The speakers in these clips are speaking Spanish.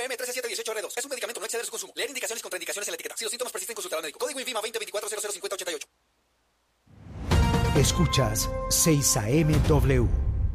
9M 13718R2. Es un medicamento, no exceder su consumo. Leer indicaciones y contraindicaciones en la etiqueta. Si los síntomas persisten, consultar al médico. Código INVIMA 2024-005088. Escuchas 6AMW.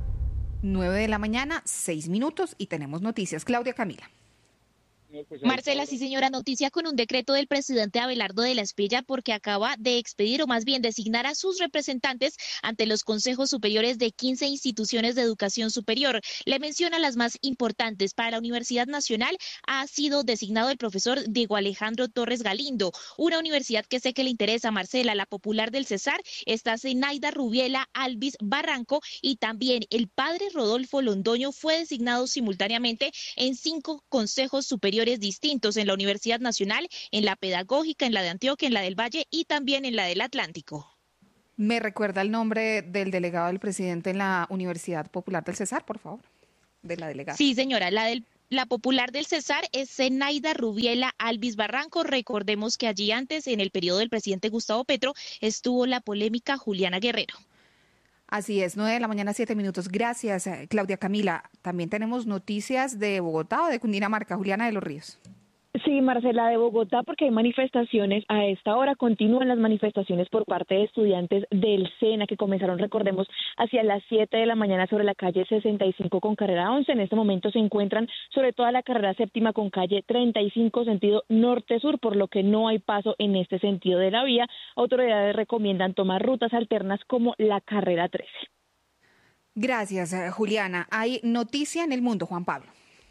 9 de la mañana, 6 minutos y tenemos noticias. Claudia Camila. Marcela, sí señora, noticia con un decreto del presidente Abelardo de la Espriella porque acaba de expedir o más bien designar a sus representantes ante los consejos superiores de 15 instituciones de educación superior. Le menciona las más importantes. Para la Universidad Nacional ha sido designado el profesor Diego Alejandro Torres Galindo, una universidad que sé que le interesa, Marcela, la popular del Cesar, está Zenaida Rubiela Alvis Barranco y también el padre Rodolfo Londoño fue designado simultáneamente en 5 consejos superiores distintos en la Universidad Nacional, en la Pedagógica, en la de Antioquia, en la del Valle y también en la del Atlántico. ¿Me recuerda el nombre del delegado del presidente en la Universidad Popular del Cesar, por favor? De la delegada. Sí, señora, la popular del Cesar es Zenaida Rubiela Alvis Barranco. Recordemos que allí antes, en el periodo del presidente Gustavo Petro, estuvo la polémica Juliana Guerrero. Así es, 9 de la mañana, 7 minutos. Gracias, Claudia Camila. También tenemos noticias de Bogotá o de Cundinamarca. Juliana de los Ríos. Sí, Marcela, de Bogotá, porque hay manifestaciones. A esta hora continúan las manifestaciones por parte de estudiantes del SENA que comenzaron, recordemos, hacia las 7 de la mañana sobre la calle 65 con carrera 11. En este momento se encuentran sobre toda la carrera séptima con calle 35 sentido norte-sur, por lo que no hay paso en este sentido de la vía. Autoridades recomiendan tomar rutas alternas como la carrera 13. Gracias, Juliana. Hay noticia en el mundo, Juan Pablo.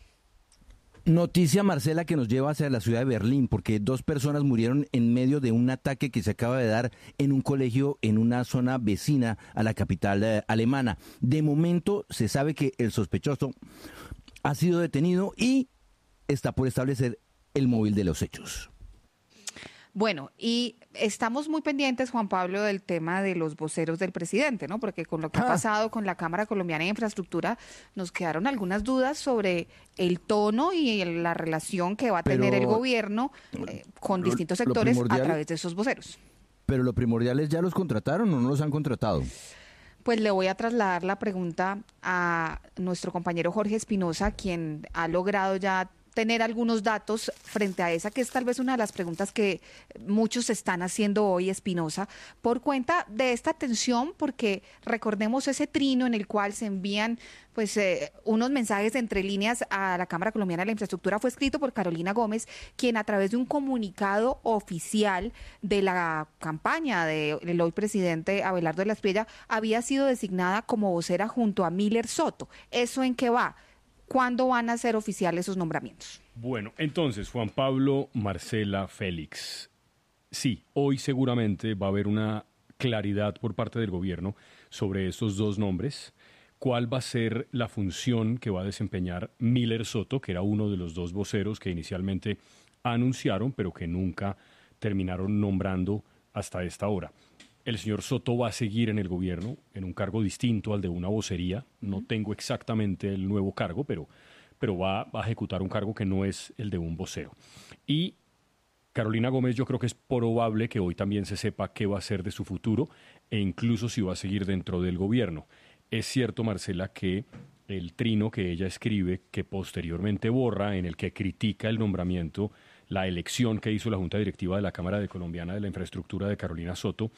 Noticia, Marcela, que nos lleva hacia la ciudad de Berlín, porque 2 personas murieron en medio de un ataque que se acaba de dar en un colegio en una zona vecina a la capital alemana. De momento se sabe que el sospechoso ha sido detenido y está por establecer el móvil de los hechos. Bueno, y estamos muy pendientes, Juan Pablo, del tema de los voceros del presidente, ¿no? Porque con lo que ha pasado con la Cámara Colombiana de Infraestructura, nos quedaron algunas dudas sobre el tono y la relación que va a tener el gobierno con distintos sectores a través de esos voceros. Pero lo primordial es, ¿ya los contrataron o no los han contratado? Pues le voy a trasladar la pregunta a nuestro compañero Jorge Espinosa, quien ha logrado ya tener algunos datos frente a esa, que es tal vez una de las preguntas que muchos están haciendo hoy, Espinosa, por cuenta de esta tensión, porque recordemos ese trino en el cual se envían pues unos mensajes entre líneas a la Cámara Colombiana de la Infraestructura. Fue escrito por Carolina Gómez, quien a través de un comunicado oficial de la campaña del hoy presidente Abelardo de la Espriella había sido designada como vocera junto a Miller Soto. ¿Eso en qué va? ¿Cuándo van a ser oficiales esos nombramientos? Bueno, entonces, Juan Pablo, Marcela, Félix, sí, hoy seguramente va a haber una claridad por parte del gobierno sobre estos 2 nombres. ¿Cuál va a ser la función que va a desempeñar Miller Soto, que era uno de los 2 voceros que inicialmente anunciaron, pero que nunca terminaron nombrando hasta esta hora? El señor Soto va a seguir en el gobierno en un cargo distinto al de una vocería. No tengo exactamente el nuevo cargo, pero va a ejecutar un cargo que no es el de un vocero. Y Carolina Gómez, yo creo que es probable que hoy también se sepa qué va a ser de su futuro e incluso si va a seguir dentro del gobierno. Es cierto, Marcela, que el trino que ella escribe, que posteriormente borra, en el que critica el nombramiento, la elección que hizo la Junta Directiva de la Cámara Colombiana de la Infraestructura de Carolina Soto,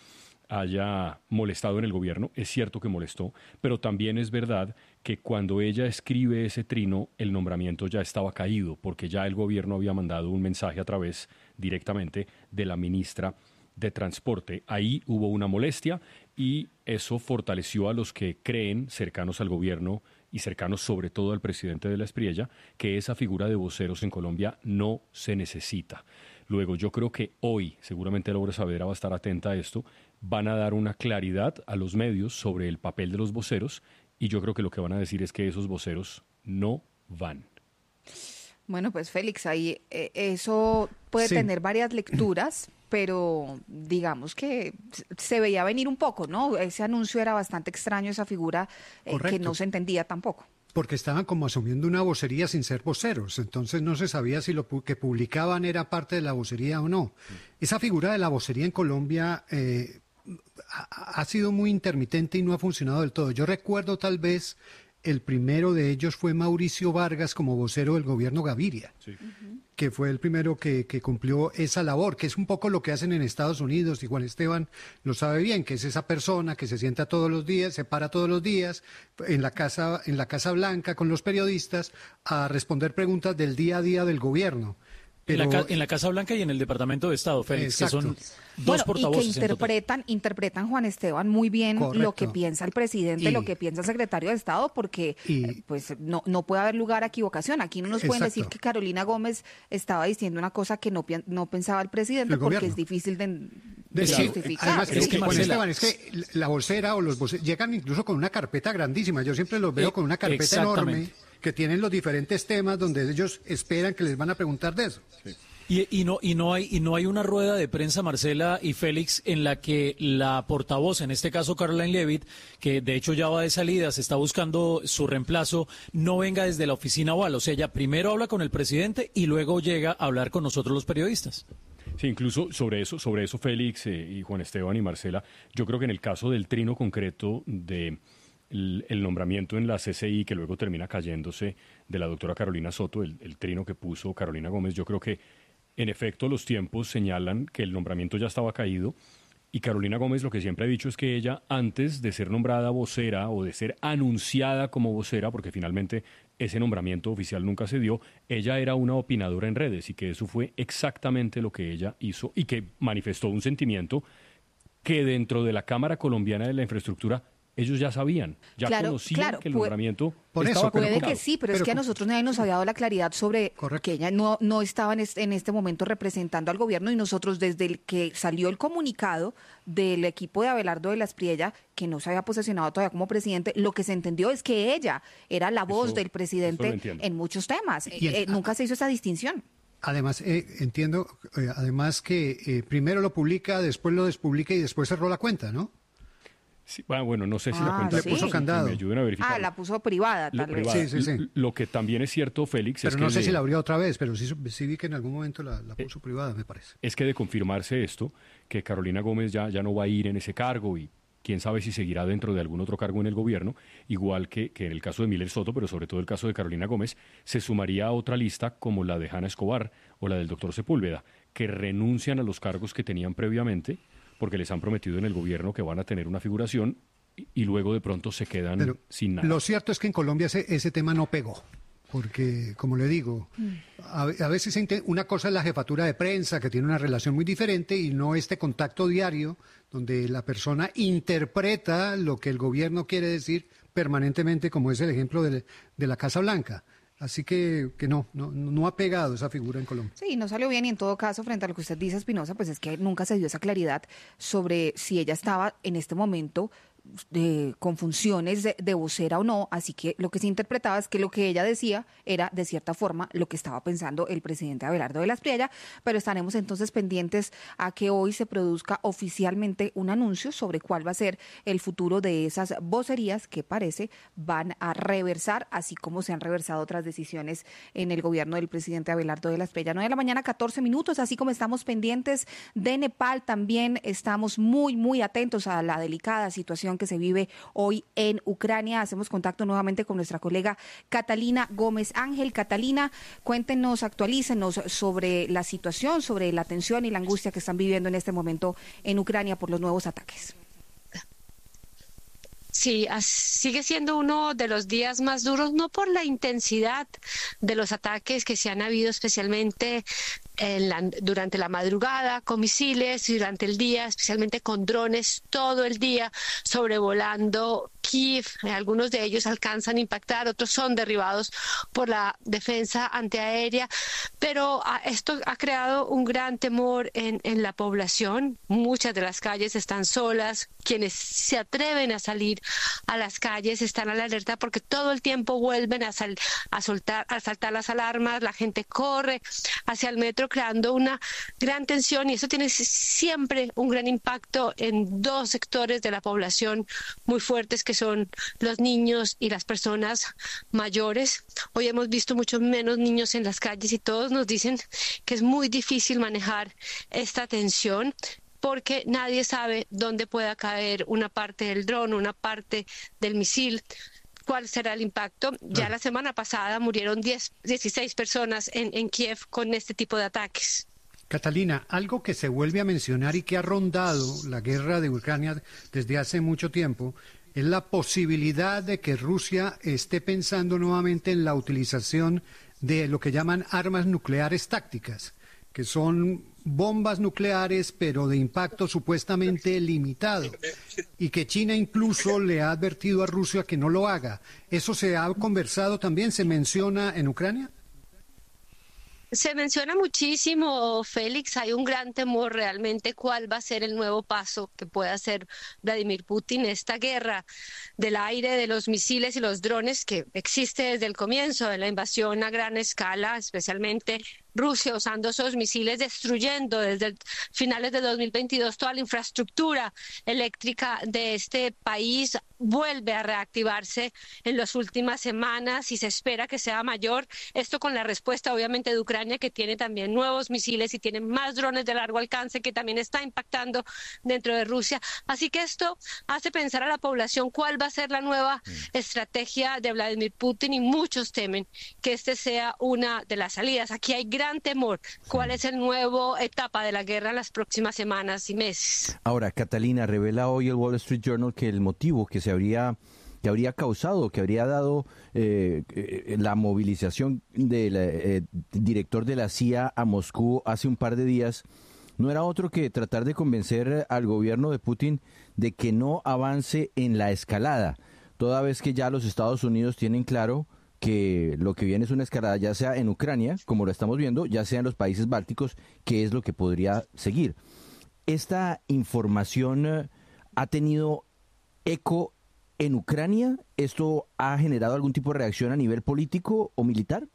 haya molestado en el gobierno. Es cierto que molestó, pero también es verdad que cuando ella escribe ese trino, el nombramiento ya estaba caído, porque ya el gobierno había mandado un mensaje a través directamente de la ministra de Transporte. Ahí hubo una molestia y eso fortaleció a los que creen, cercanos al gobierno y cercanos sobre todo al presidente de la Espriella, que esa figura de voceros en Colombia no se necesita. Luego, yo creo que hoy, seguramente Laura Saavedra va a estar atenta a esto, van a dar una claridad a los medios sobre el papel de los voceros y yo creo que lo que van a decir es que esos voceros no van. Bueno, pues Félix, ahí eso puede tener varias lecturas, pero digamos que se veía venir un poco, ¿no? Ese anuncio era bastante extraño, esa figura que no se entendía tampoco. Porque estaban como asumiendo una vocería sin ser voceros, entonces no se sabía si lo que publicaban era parte de la vocería o no. Esa figura de la vocería en Colombia ha sido muy intermitente y no ha funcionado del todo. Yo recuerdo tal vez El primero de ellos fue Mauricio Vargas como vocero del gobierno Gaviria, sí. Que fue el primero que cumplió esa labor, que es un poco lo que hacen en Estados Unidos, y Juan Esteban lo sabe bien, que es esa persona que se sienta todos los días, se para todos los días en la Casa Blanca con los periodistas a responder preguntas del día a día del gobierno. Pero, en la Casa Blanca y en el Departamento de Estado, Félix, exacto. Que son dos portavoces. Y que interpretan, Juan Esteban, muy bien. Correcto. Lo que piensa el presidente, lo que piensa el secretario de Estado, porque pues no puede haber lugar a equivocación. Aquí no nos pueden decir que Carolina Gómez estaba diciendo una cosa que no pensaba el presidente, porque es difícil de justificar. Además, Juan Esteban, es que la vocera o los voceros llegan incluso con una carpeta grandísima. Yo siempre los veo con una carpeta enorme, que tienen los diferentes temas donde ellos esperan que les van a preguntar de eso. Sí. Y no hay una rueda de prensa, Marcela y Félix, en la que la portavoz, en este caso Caroline Leavitt, que de hecho ya va de salida, se está buscando su reemplazo, no venga desde la oficina oval. O sea, ella primero habla con el presidente y luego llega a hablar con nosotros los periodistas. Sí, incluso sobre eso Félix y Juan Esteban y Marcela, yo creo que en el caso del trino concreto de el nombramiento en la CCI, que luego termina cayéndose, de la doctora Carolina Soto, el trino que puso Carolina Gómez, yo creo que en efecto los tiempos señalan que el nombramiento ya estaba caído, y Carolina Gómez lo que siempre ha dicho es que ella, antes de ser nombrada vocera o de ser anunciada como vocera, porque finalmente ese nombramiento oficial nunca se dio, ella era una opinadora en redes, y que eso fue exactamente lo que ella hizo, y que manifestó un sentimiento que dentro de la Cámara Colombiana de la Infraestructura ellos ya sabían, conocían que el nombramiento estaba puede que sí, pero es que a nosotros nadie nos había dado la claridad sobre que ella no estaba en este momento representando al gobierno, y nosotros desde el que salió el comunicado del equipo de Abelardo de la Espriella, que no se había posesionado todavía como presidente, lo que se entendió es que ella era la voz del presidente en muchos temas. Nunca se hizo esa distinción. Además, entiendo, que primero lo publica, después lo despublica y después cerró la cuenta, ¿no? Sí, bueno, no sé si la cuenta le puso candado. Me ayuden a verificar. La puso privada, tal vez. Sí. Lo que también es cierto, Félix, pero es que no sé si la abrió otra vez, pero sí vi que en algún momento la puso privada, me parece. Es que de confirmarse esto, que Carolina Gómez ya no va a ir en ese cargo, y quién sabe si seguirá dentro de algún otro cargo en el gobierno, igual que en el caso de Miller Soto, pero sobre todo el caso de Carolina Gómez, se sumaría a otra lista como la de Hanna Escobar o la del doctor Sepúlveda, que renuncian a los cargos que tenían previamente porque les han prometido en el gobierno que van a tener una figuración, y luego de pronto se quedan sin nada. Lo cierto es que en Colombia ese tema no pegó, porque, como le digo, a veces una cosa es la jefatura de prensa, que tiene una relación muy diferente, y no este contacto diario, donde la persona interpreta lo que el gobierno quiere decir permanentemente, como es el ejemplo de la Casa Blanca. Así que no ha pegado esa figura en Colombia. Sí, no salió bien, y en todo caso, frente a lo que usted dice, Espinosa, pues es que nunca se dio esa claridad sobre si ella estaba en este momento con funciones de vocera o no, así que lo que se interpretaba es que lo que ella decía era de cierta forma lo que estaba pensando el presidente Abelardo de la Espriella, pero estaremos entonces pendientes a que hoy se produzca oficialmente un anuncio sobre cuál va a ser el futuro de esas vocerías que parece van a reversar, así como se han reversado otras decisiones en el gobierno del presidente Abelardo de la Espriella. 9:14 a.m, así como estamos pendientes de Nepal, también estamos muy atentos a la delicada situación que se vive hoy en Ucrania. Hacemos contacto nuevamente con nuestra colega Catalina Gómez Ángel. Catalina, cuéntenos, actualícenos sobre la situación, sobre la tensión y la angustia que están viviendo en este momento en Ucrania por los nuevos ataques. Sí, sigue siendo uno de los días más duros, no por la intensidad de los ataques que se han habido, especialmente durante la madrugada con misiles, y durante el día, especialmente con drones, todo el día sobrevolando Kiev. Algunos de ellos alcanzan a impactar, otros son derribados por la defensa antiaérea, pero esto ha creado un gran temor en la población. Muchas de las calles están solas, quienes se atreven a salir a las calles están a la alerta porque todo el tiempo vuelven a saltar las alarmas, la gente corre hacia el metro creando una gran tensión, y eso tiene siempre un gran impacto en dos sectores de la población muy fuertes, que son los niños y las personas mayores. Hoy hemos visto mucho menos niños en las calles, y todos nos dicen que es muy difícil manejar esta tensión, porque nadie sabe dónde pueda caer una parte del dron, una parte del misil. cuál será el impacto. Ya la semana pasada murieron 16 personas en Kiev con este tipo de ataques. Catalina, algo que se vuelve a mencionar y que ha rondado la guerra de Ucrania desde hace mucho tiempo es la posibilidad de que Rusia esté pensando nuevamente en la utilización de lo que llaman armas nucleares tácticas, que son bombas nucleares pero de impacto supuestamente limitado, y que China incluso le ha advertido a Rusia que no lo haga. ¿Eso se ha conversado también? ¿Se menciona en Ucrania? Se menciona muchísimo, Félix. Hay un gran temor realmente cuál va a ser el nuevo paso que pueda hacer Vladimir Putin. Esta guerra del aire, de los misiles y los drones que existe desde el comienzo de la invasión a gran escala, especialmente Rusia usando esos misiles, destruyendo desde finales de 2022 toda la infraestructura eléctrica de este país, vuelve a reactivarse en las últimas semanas y se espera que sea mayor. Esto con la respuesta obviamente de Ucrania, que tiene también nuevos misiles y tiene más drones de largo alcance que también está impactando dentro de Rusia. Así que esto hace pensar a la población cuál va a ser la nueva estrategia de Vladimir Putin, y muchos temen que este sea una de las salidas. Aquí hay gran temor. ¿Cuál es el nuevo etapa de la guerra en las próximas semanas y meses? Ahora, Catalina, revela hoy el Wall Street Journal que el motivo que habría dado la movilización del director de la CIA a Moscú hace un par de días no era otro que tratar de convencer al gobierno de Putin de que no avance en la escalada, toda vez que ya los Estados Unidos tienen claro que lo que viene es una escalada, ya sea en Ucrania, como lo estamos viendo, ya sea en los países bálticos, que es lo que podría seguir. ¿Esta información ha tenido eco en Ucrania? ¿Esto ha generado algún tipo de reacción a nivel político o militar?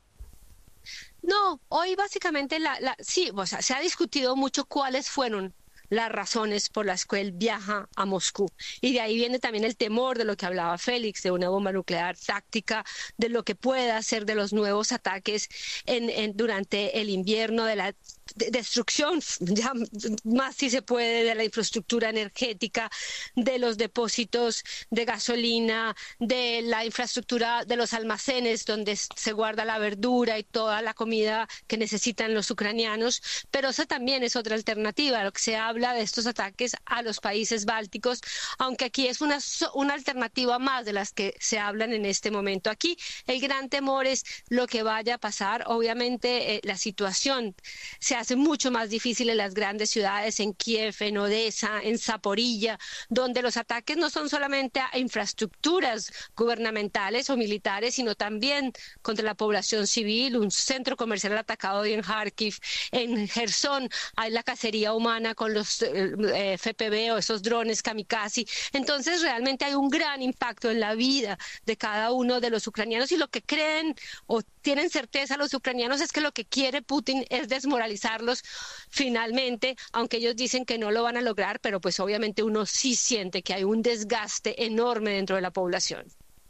No, hoy básicamente sí, o sea, se ha discutido mucho cuáles fueron las razones por las que él viaja a Moscú. Y de ahí viene también el temor de lo que hablaba Félix, de una bomba nuclear táctica, de lo que pueda hacer de los nuevos ataques durante el invierno, de la destrucción, ya más si se puede, de la infraestructura energética, de los depósitos de gasolina, de la infraestructura de los almacenes donde se guarda la verdura y toda la comida que necesitan los ucranianos. Pero esa también es otra alternativa, lo que se habla de estos ataques a los países bálticos, aunque aquí es una alternativa más de las que se hablan en este momento. Aquí el gran temor es lo que vaya a pasar. Obviamente la situación se hace mucho más difícil en las grandes ciudades, en Kiev, en Odessa, en Zaporilla, donde los ataques no son solamente a infraestructuras gubernamentales o militares, sino también contra la población civil. Un centro comercial atacado hoy en Kharkiv, en Gerson hay la cacería humana con los FPV o esos drones kamikaze. Entonces realmente hay un gran impacto en la vida de cada uno de los ucranianos, y lo que creen o tienen certeza los ucranianos es que lo que quiere Putin es desmoralizarlos finalmente, aunque ellos dicen que no lo van a lograr, pero pues obviamente uno sí siente que hay un desgaste enorme dentro de la población.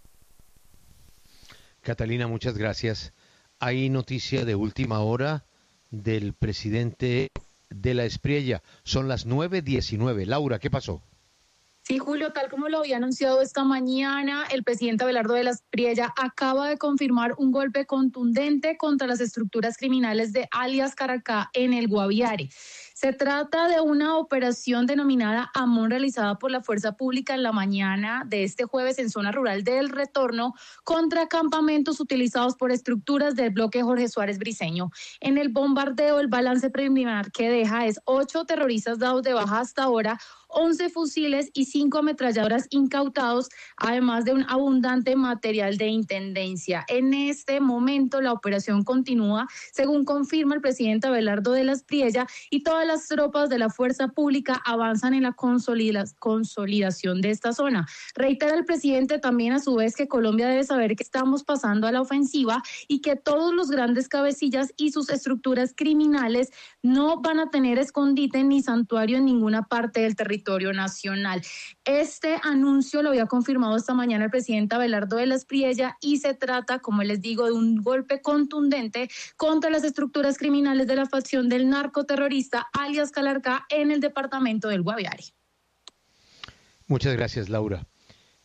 Catalina, muchas gracias. Hay noticia de última hora del presidente de la Espriella. Son las 9:19. Laura, ¿qué pasó? Sí, Julio, tal como lo había anunciado esta mañana, el presidente Abelardo de la Espriella acaba de confirmar un golpe contundente contra las estructuras criminales de alias Caracá en el Guaviare. Se trata de una operación denominada Amón, realizada por la Fuerza Pública en la mañana de este jueves en zona rural del Retorno contra campamentos utilizados por estructuras del bloque Jorge Suárez Briceño. En el bombardeo, el balance preliminar que deja es 8 terroristas dados de baja hasta ahora, 11 fusiles y 5 ametralladoras incautados, además de un abundante material de intendencia. En este momento la operación continúa, según confirma el presidente Abelardo de la Espriella, y todas las tropas de la fuerza pública avanzan en la consolidación de esta zona. Reitera el presidente también a su vez que Colombia debe saber que estamos pasando a la ofensiva y que todos los grandes cabecillas y sus estructuras criminales no van a tener escondite ni santuario en ninguna parte del territorio nacional. Este anuncio lo había confirmado esta mañana el presidente Abelardo de la Espriella, y se trata, como les digo, de un golpe contundente contra las estructuras criminales de la facción del narcoterrorista alias Calarcá en el departamento del Guaviare. Muchas gracias, Laura.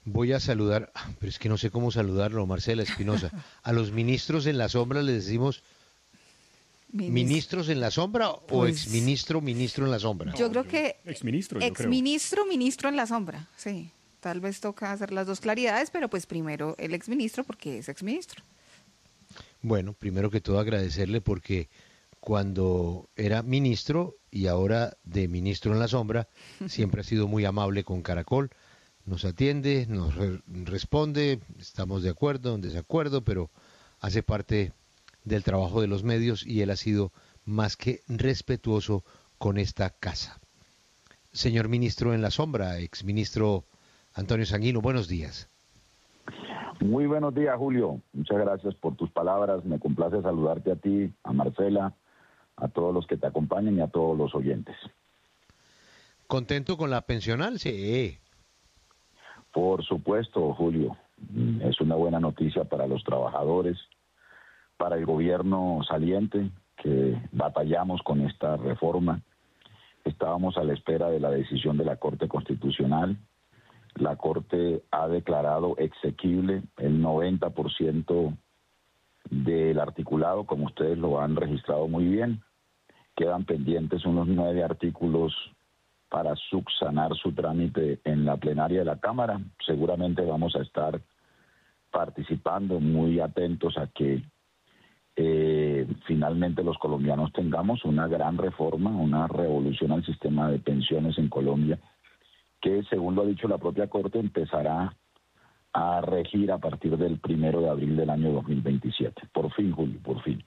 Voy a saludar, pero es que no sé cómo saludarlo, Marcela Espinosa. A los ministros en la sombra les decimos ministros en la sombra o Pues, exministro, ministro en la sombra. Yo creo que Exministro, yo creo. ministro en la sombra, sí. Tal vez toca hacer las dos claridades, pero pues primero el exministro porque es exministro. Bueno, primero que todo agradecerle porque cuando era ministro y ahora de ministro en la sombra, siempre ha sido muy amable con Caracol, nos atiende, nos responde, estamos de acuerdo, en desacuerdo, pero hace parte del trabajo de los medios y él ha sido más que respetuoso con esta casa. Señor ministro en la sombra, exministro Antonio Sanguino, buenos días. Muy buenos días, Julio. Muchas gracias por tus palabras. Me complace saludarte a ti, a Marcela, a todos los que te acompañan y a todos los oyentes. ¿Contento con la pensional? Sí. Por supuesto, Julio. Es una buena noticia para los trabajadores, para el gobierno saliente, que batallamos con esta reforma. Estábamos a la espera de la decisión de la Corte Constitucional. La Corte ha declarado exequible el 90% del articulado, como ustedes lo han registrado muy bien. Quedan pendientes unos 9 artículos para subsanar su trámite en la plenaria de la Cámara. Seguramente vamos a estar participando, muy atentos a que finalmente los colombianos tengamos una gran reforma, una revolución al sistema de pensiones en Colombia, que según lo ha dicho la propia Corte empezará a regir a partir del 1 de abril del año 2027. Por fin, Julio, por fin.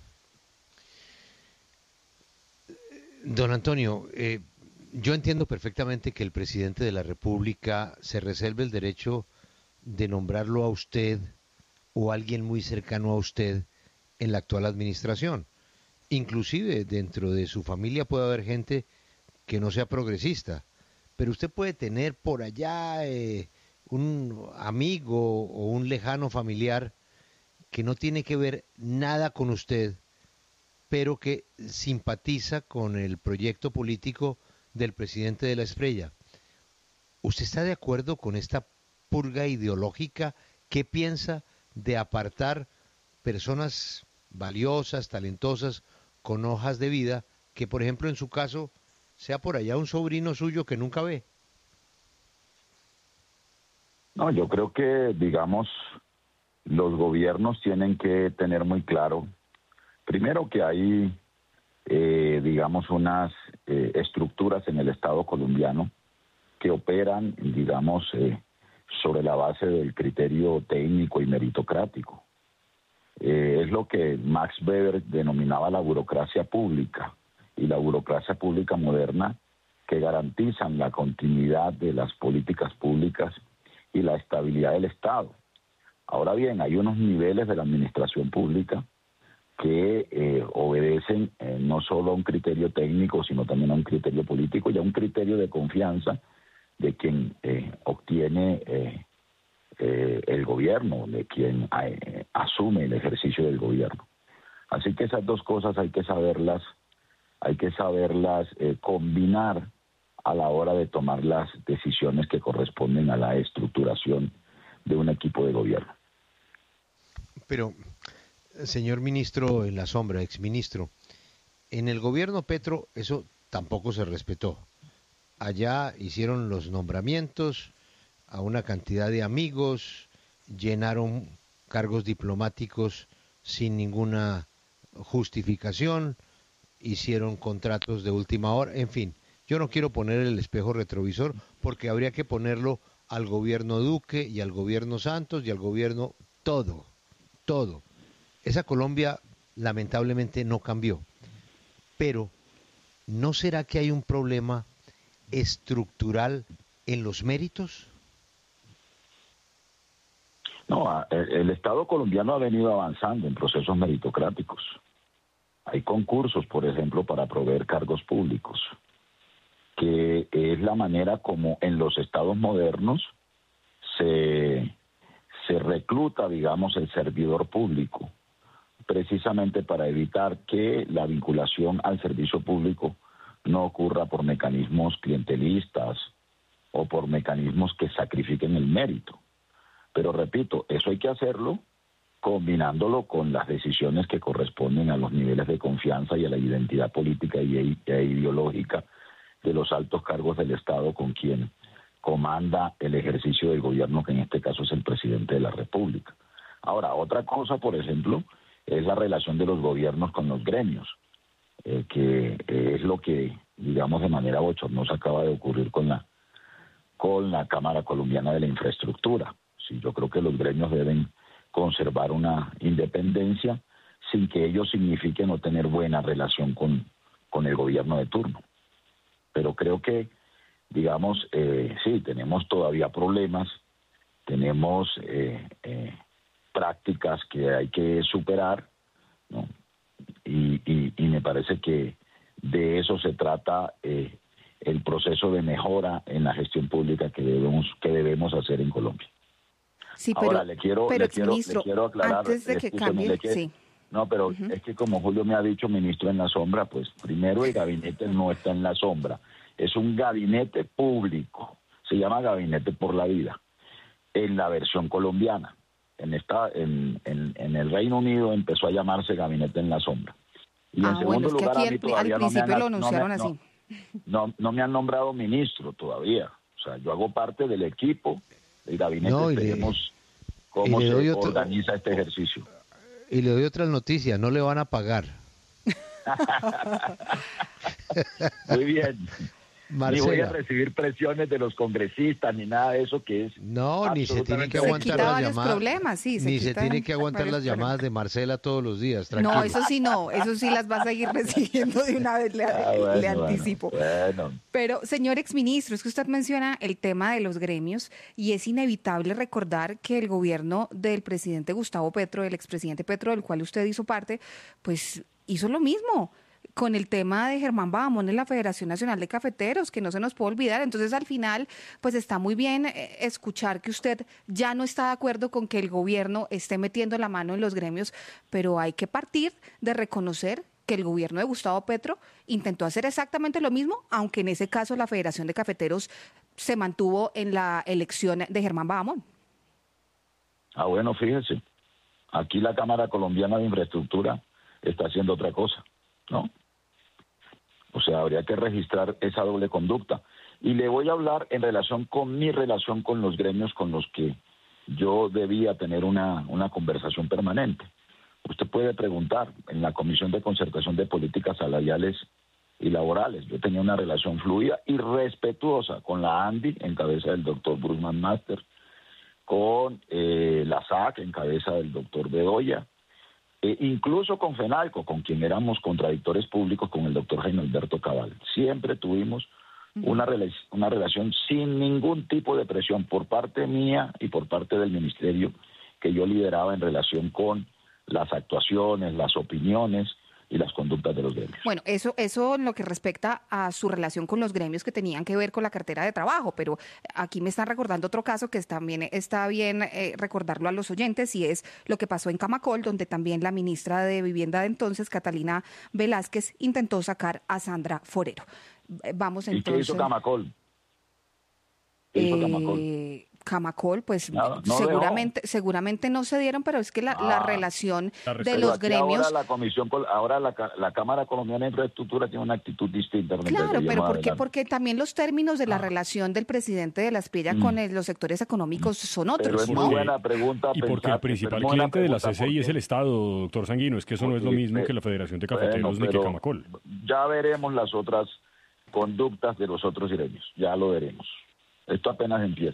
Don Antonio, yo entiendo perfectamente que el presidente de la República se reserve el derecho de nombrarlo a usted o a alguien muy cercano a usted en la actual administración. Inclusive dentro de su familia puede haber gente que no sea progresista, pero usted puede tener por allá un amigo o un lejano familiar que no tiene que ver nada con usted, pero que simpatiza con el proyecto político del presidente de la Espriella. ¿Usted está de acuerdo con esta purga ideológica? ¿Qué piensa de apartar personas valiosas, talentosas, con hojas de vida, que por ejemplo en su caso sea por allá un sobrino suyo que nunca ve? No, yo creo que, digamos, los gobiernos tienen que tener muy claro, primero que hay, digamos, unas estructuras en el Estado colombiano que operan, digamos, sobre la base del criterio técnico y meritocrático. Es lo que Max Weber denominaba la burocracia pública, y la burocracia pública moderna, que garantizan la continuidad de las políticas públicas y la estabilidad del Estado. Ahora bien, hay unos niveles de la administración pública que obedecen no solo a un criterio técnico, sino también a un criterio político y a un criterio de confianza de quien obtiene el gobierno, de quien asume el ejercicio del gobierno. Así que esas dos cosas hay que saberlas combinar a la hora de tomar las decisiones que corresponden a la estructuración de un equipo de gobierno. Pero, señor ministro en la sombra, exministro, en el gobierno Petro eso tampoco se respetó. Allá hicieron los nombramientos a una cantidad de amigos, llenaron cargos diplomáticos sin ninguna justificación, hicieron contratos de última hora, en fin. Yo no quiero poner el espejo retrovisor porque habría que ponerlo al gobierno Duque y al gobierno Santos y al gobierno todo. Esa Colombia lamentablemente no cambió. Pero, ¿no será que hay un problema estructural en los méritos? No, el Estado colombiano ha venido avanzando en procesos meritocráticos. Hay concursos, por ejemplo, para proveer cargos públicos, que es la manera como en los estados modernos se recluta, digamos, el servidor público, precisamente para evitar que la vinculación al servicio público no ocurra por mecanismos clientelistas o por mecanismos que sacrifiquen el mérito. Pero repito, eso hay que hacerlo combinándolo con las decisiones que corresponden a los niveles de confianza y a la identidad política e ideológica de los altos cargos del Estado con quien comanda el ejercicio del gobierno, que en este caso es el presidente de la República. Ahora, otra cosa, por ejemplo, es la relación de los gobiernos con los gremios, que es lo que, digamos, de manera bochornosa acaba de ocurrir con la Cámara Colombiana de la Infraestructura. Sí, yo creo que los gremios deben conservar una independencia sin que ello signifique no tener buena relación con el gobierno de turno. Pero creo que, digamos, sí, tenemos todavía problemas, tenemos prácticas que hay que superar, ¿no? Y me parece que de eso se trata el proceso de mejora en la gestión pública que debemos hacer en Colombia. Sí, ahora, pero le quiero aclarar, antes de que cambie, sí. No, pero es que como Julio me ha dicho, ministro en la sombra, pues primero el gabinete no está en la sombra, es un gabinete público, se llama Gabinete por la Vida, en la versión colombiana. En el Reino Unido empezó a llamarse Gabinete en la Sombra. Y en segundo lugar, aquí al principio lo anunciaron así. No me han nombrado ministro todavía. O sea, yo hago parte del equipo del gabinete, veremos cómo se organiza este ejercicio. Y le doy otra noticia, no le van a pagar. Muy bien. Marcela. Ni voy a recibir presiones de los congresistas ni nada de eso que es. No, ni se tiene que aguantar las llamadas. Problemas, sí, ni se tiene que aguantar las llamadas de Marcela todos los días. Tranquilo. No, eso sí las vas a seguir recibiendo de una vez, le anticipo. Bueno. Pero, señor exministro, es que usted menciona el tema de los gremios y es inevitable recordar que el gobierno del presidente Gustavo Petro, el expresidente Petro, del cual usted hizo parte, pues hizo lo mismo con el tema de Germán Bahamón en la Federación Nacional de Cafeteros, que no se nos puede olvidar. Entonces, al final, pues está muy bien escuchar que usted ya no está de acuerdo con que el gobierno esté metiendo la mano en los gremios, pero hay que partir de reconocer que el gobierno de Gustavo Petro intentó hacer exactamente lo mismo, aunque en ese caso la Federación de Cafeteros se mantuvo en la elección de Germán Bahamón. Bueno, fíjese, aquí la Cámara Colombiana de Infraestructura está haciendo otra cosa, ¿no? O sea, habría que registrar esa doble conducta. Y le voy a hablar en relación con mi relación con los gremios con los que yo debía tener una conversación permanente. Usted puede preguntar, en la Comisión de Concertación de Políticas Salariales y Laborales, yo tenía una relación fluida y respetuosa con la ANDI, en cabeza del doctor Brusman Master, con la SAC, en cabeza del doctor Bedoya, incluso con FENALCO, con quien éramos contradictores públicos, con el doctor Jaime Alberto Cabal. Siempre tuvimos una relación sin ningún tipo de presión por parte mía y por parte del ministerio que yo lideraba en relación con las actuaciones, las opiniones y las conductas de los gremios. Bueno, eso en lo que respecta a su relación con los gremios que tenían que ver con la cartera de trabajo, pero aquí me están recordando otro caso que también está bien recordarlo a los oyentes, y es lo que pasó en Camacol, donde también la ministra de Vivienda de entonces, Catalina Velázquez, intentó sacar a Sandra Forero. Vamos entonces. ¿Y qué hizo Camacol? ¿Qué hizo Camacol? Camacol, pues no seguramente no se dieron, pero es que la relación de los gremios. Ahora la Cámara Colombiana de Infraestructura tiene una actitud distinta. Claro, pero porque también los términos de la relación del presidente de la Espriella con los sectores económicos son otros. Pero es muy buena pregunta. Y porque el principal cliente de la CCI es el Estado, doctor Sanguino, es que eso no es lo mismo que la Federación de Cafeteros ni que Camacol. Ya veremos las otras conductas de los otros gremios, ya lo veremos. Esto apenas empieza.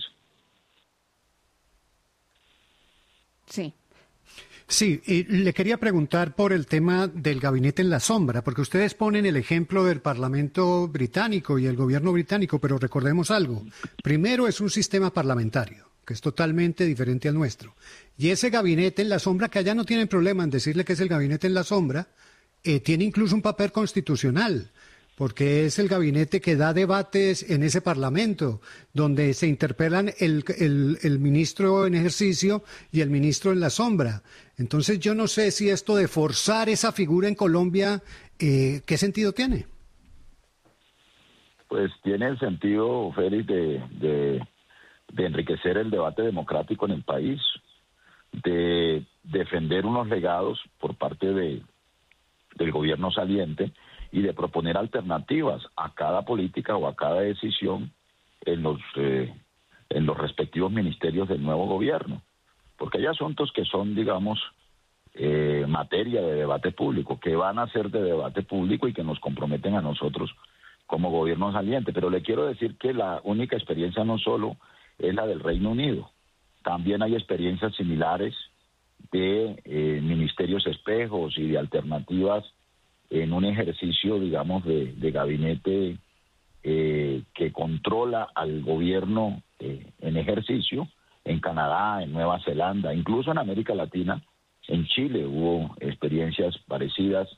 Sí. Sí, y le quería preguntar por el tema del gabinete en la sombra, porque ustedes ponen el ejemplo del Parlamento británico y el gobierno británico, pero recordemos algo. Primero, es un sistema parlamentario, que es totalmente diferente al nuestro. Y ese gabinete en la sombra, que allá no tienen problema en decirle que es el gabinete en la sombra, tiene incluso un papel constitucional, porque es el gabinete que da debates en ese Parlamento, donde se interpelan el ministro en ejercicio y el ministro en la sombra. Entonces yo no sé si esto de forzar esa figura en Colombia, ¿qué sentido tiene? Pues tiene el sentido, Félix, de enriquecer el debate democrático en el país, de defender unos legados por parte del gobierno saliente y de proponer alternativas a cada política o a cada decisión en los respectivos ministerios del nuevo gobierno. Porque hay asuntos que son, digamos, materia de debate público, que van a ser de debate público y que nos comprometen a nosotros como gobierno saliente. Pero le quiero decir que la única experiencia no solo es la del Reino Unido, también hay experiencias similares de ministerios espejos y de alternativas en un ejercicio, digamos, de gabinete que controla al gobierno en ejercicio, en Canadá, en Nueva Zelanda, incluso en América Latina. En Chile hubo experiencias parecidas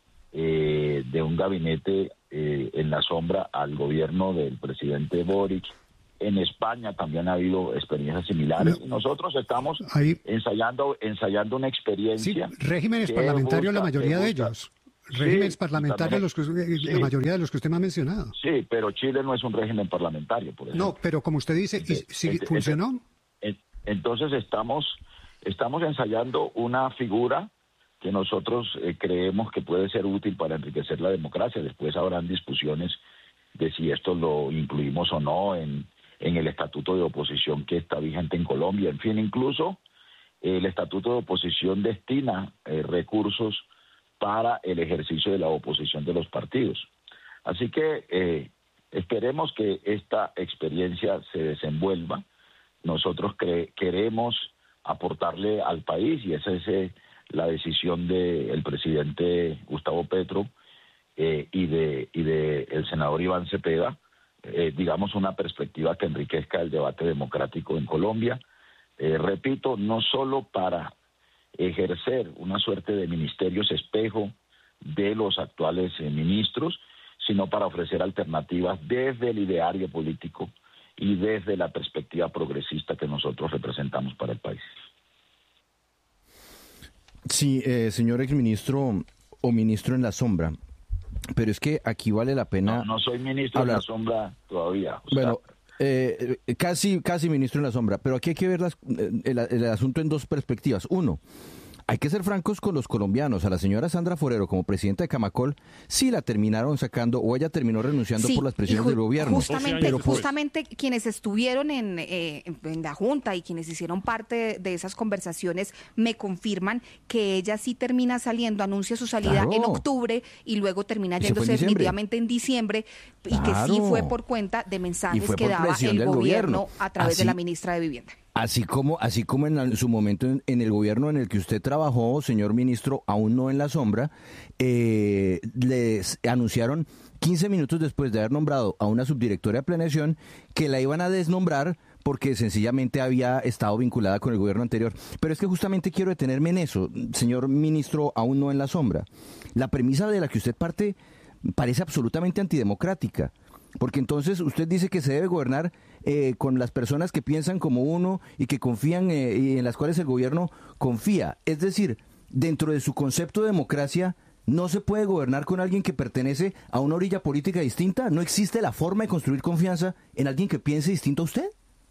de un gabinete en la sombra al gobierno del presidente Boric. En España también ha habido experiencias similares. Nosotros estamos ensayando una experiencia. Sí, regímenes parlamentarios, la mayoría de ellos. Regímenes parlamentarios, la mayoría de los que usted me ha mencionado. Sí, pero Chile no es un régimen parlamentario, por ejemplo. No, pero como usted dice, ¿sí funcionó? Entonces estamos ensayando una figura que nosotros creemos que puede ser útil para enriquecer la democracia. Después habrán discusiones de si esto lo incluimos o no en el estatuto de oposición que está vigente en Colombia. En fin, incluso el estatuto de oposición destina recursos para el ejercicio de la oposición de los partidos. Así que esperemos que esta experiencia se desenvuelva. Nosotros queremos aportarle al país, y esa es la decisión del presidente Gustavo Petro y de el senador Iván Cepeda, digamos, una perspectiva que enriquezca el debate democrático en Colombia. Repito, no solo para ejercer una suerte de ministerios espejo de los actuales ministros, sino para ofrecer alternativas desde el ideario político y desde la perspectiva progresista que nosotros representamos para el país. Sí, señor exministro o ministro en la sombra, pero es que aquí vale la pena... No soy ministro en la sombra todavía. Bueno, casi ministro en la sombra, pero aquí hay que ver el asunto en dos perspectivas. Uno, hay que ser francos con los colombianos. A la señora Sandra Forero como presidenta de Camacol sí la terminaron sacando, o ella terminó renunciando por las presiones del gobierno. Justamente quienes estuvieron en la Junta y quienes hicieron parte de esas conversaciones me confirman que ella sí termina saliendo, anuncia su salida en octubre y luego termina yéndose definitivamente en diciembre, y que sí fue por cuenta de mensajes que daba el gobierno a través de la ministra de Vivienda. Así como en su momento en el gobierno en el que usted trabajó, señor ministro, aún no en la sombra, les anunciaron 15 minutos después de haber nombrado a una subdirectora de planeación que la iban a desnombrar porque sencillamente había estado vinculada con el gobierno anterior. Pero es que justamente quiero detenerme en eso, señor ministro, aún no en la sombra. La premisa de la que usted parte parece absolutamente antidemocrática. Porque entonces usted dice que se debe gobernar con las personas que piensan como uno y que confían y en las cuales el gobierno confía. Es decir, dentro de su concepto de democracia, ¿no se puede gobernar con alguien que pertenece a una orilla política distinta? ¿No existe la forma de construir confianza en alguien que piense distinto a usted?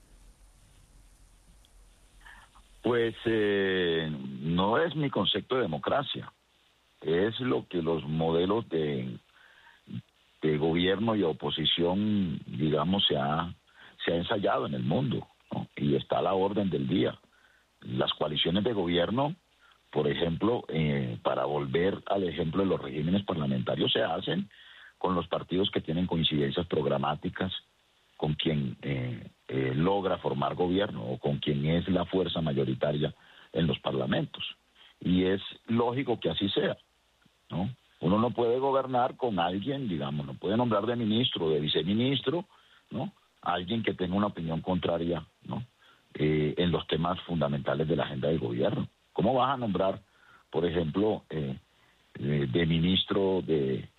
Pues no es mi concepto de democracia. Es lo que los modelos de gobierno y oposición, digamos, se ha ensayado en el mundo, ¿no? Y está a la orden del día. Las coaliciones de gobierno, por ejemplo, para volver al ejemplo de los regímenes parlamentarios, se hacen con los partidos que tienen coincidencias programáticas con quien logra formar gobierno o con quien es la fuerza mayoritaria en los parlamentos. Y es lógico que así sea, ¿no? Uno no puede gobernar con alguien, digamos, no puede nombrar de ministro o de viceministro, ¿no? Alguien que tenga una opinión contraria, ¿no? En los temas fundamentales de la agenda del gobierno. ¿Cómo vas a nombrar, por ejemplo, de ministro de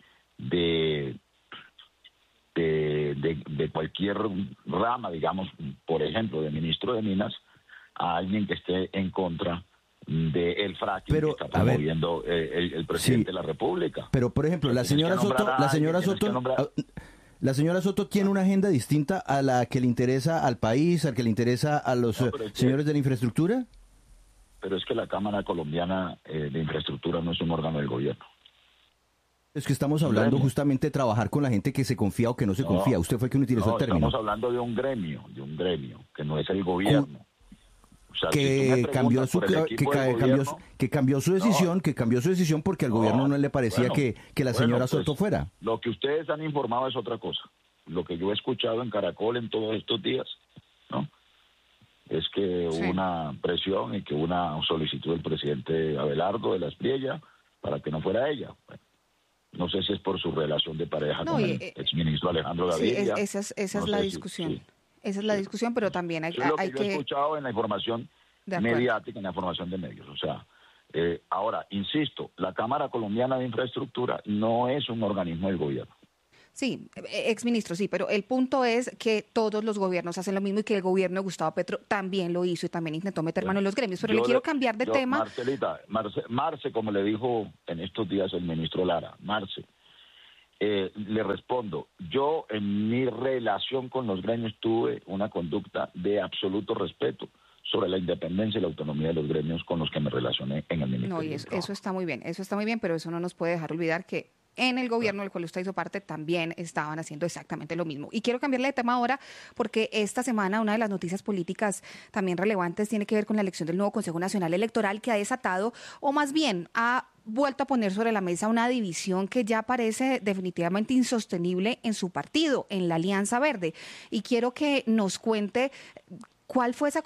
cualquier rama, digamos, por ejemplo, de ministro de Minas, a alguien que esté en contra del fracking que está promoviendo el presidente de la República? Pero, por ejemplo, la señora Soto, ¿La señora Soto tiene una agenda distinta a la que le interesa al país, al que le interesa a los señores de la infraestructura? Pero es que la Cámara Colombiana de Infraestructura no es un órgano del gobierno. Es que estamos hablando justamente de trabajar con la gente que se confía o que no se confía. Usted fue quien utilizó el término. Estamos hablando de un gremio, que no es el gobierno. O sea, que cambió su decisión porque al gobierno no le parecía que la señora Soto fuera. Lo que ustedes han informado es otra cosa. Lo que yo he escuchado en Caracol en todos estos días, ¿no? Es que hubo una presión y que hubo una solicitud del presidente Abelardo de la Espriella para que no fuera ella. Bueno, no sé si es por su relación de pareja con el exministro Alejandro Gaviria. Sí, esa es la discusión. Esa es la discusión, pero también hay que... Es lo que yo he escuchado en la información mediática, en la información de medios. O sea, ahora, insisto, la Cámara Colombiana de Infraestructura no es un organismo del gobierno. Sí, exministro, sí, pero el punto es que todos los gobiernos hacen lo mismo y que el gobierno de Gustavo Petro también lo hizo y también intentó meter mano en los gremios. Pero le quiero cambiar de tema. Marcelita, Marce, como le dijo en estos días el ministro Lara, Marce, le respondo, yo en mi relación con los gremios tuve una conducta de absoluto respeto sobre la independencia y la autonomía de los gremios con los que me relacioné en el Ministerio. No, y eso está muy bien, pero eso no nos puede dejar olvidar que en el gobierno del cual usted hizo parte también estaban haciendo exactamente lo mismo. Y quiero cambiarle de tema ahora porque esta semana una de las noticias políticas también relevantes tiene que ver con la elección del nuevo Consejo Nacional Electoral, que ha desatado, o más bien ha vuelto a poner sobre la mesa una división que ya parece definitivamente insostenible en su partido, en la Alianza Verde. Y quiero que nos cuente cuál fue esa